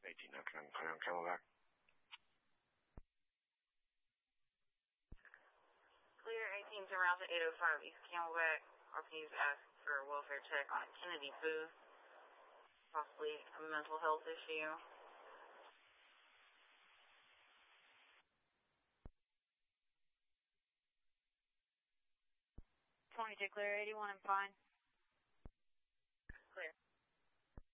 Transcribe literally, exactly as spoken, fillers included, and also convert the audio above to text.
eighteen, okay, I'm clear on Camelback. Clear eighteen to route to eight oh five East Camelback. R P U's asking for a welfare check on Kennedy Booth. Possibly a mental health issue. twenty-two clear, eighty-one and fine.